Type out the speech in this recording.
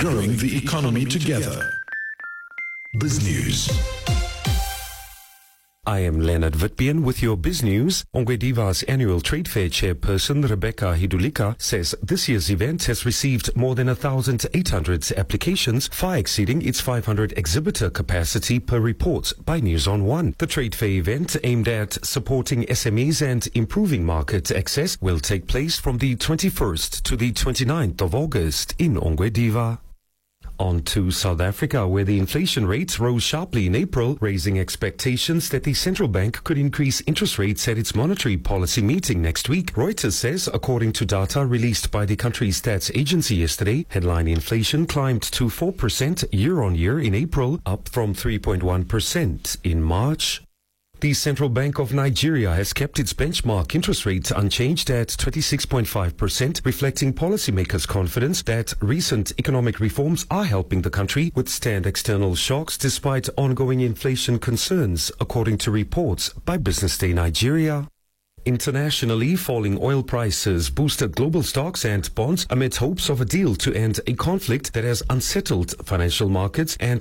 growing the economy together. BizNews. I am Leonard Witbeen with your Biz News. Ongwediva's annual trade fair chairperson, Rebecca Hidulika, says this year's event has received more than 1,800 applications, far exceeding its 500 exhibitor capacity per report by News on One. The trade fair event, aimed at supporting SMEs and improving market access, will take place from the 21st to the 29th of August in Ongwediva. On to South Africa, where the inflation rate rose sharply in April, raising expectations that the central bank could increase interest rates at its monetary policy meeting next week. Reuters says, according to data released by the country's stats agency yesterday, headline inflation climbed to 4% year-on-year in April, up from 3.1% in March. The Central Bank of Nigeria has kept its benchmark interest rate unchanged at 26.5%, reflecting policymakers' confidence that recent economic reforms are helping the country withstand external shocks despite ongoing inflation concerns, according to reports by Business Day Nigeria. Internationally, falling oil prices boosted global stocks and bonds amid hopes of a deal to end a conflict that has unsettled financial markets and